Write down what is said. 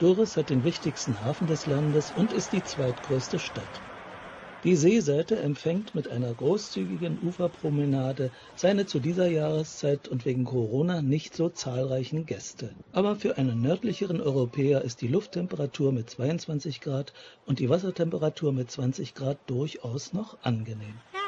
Durres hat den wichtigsten Hafen des Landes und ist die zweitgrößte Stadt. Die Seeseite empfängt mit einer großzügigen Uferpromenade seine zu dieser Jahreszeit und wegen Corona nicht so zahlreichen Gäste. Aber für einen nördlicheren Europäer ist die Lufttemperatur mit 22 Grad und die Wassertemperatur mit 20 Grad durchaus noch angenehm.